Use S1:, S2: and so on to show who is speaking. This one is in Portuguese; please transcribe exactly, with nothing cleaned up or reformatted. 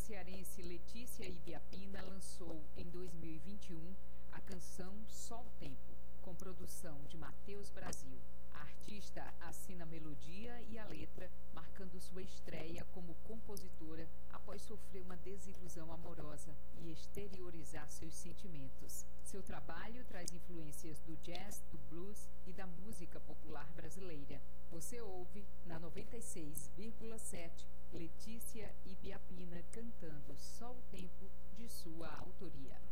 S1: cearense Letícia Ibiapina lançou em dois mil e vinte e um a canção Só o Tempo, com produção de Matheus Brasil. A artista assina a melodia e a letra, marcando sua estreia como compositora após sofrer uma desilusão amorosa e exteriorizar seus sentimentos. Seu trabalho traz influências do jazz, do blues e da música popular brasileira. Você ouve, na noventa e seis vírgula sete, Letícia Ibiapina cantando Só o Tempo, de sua autoria.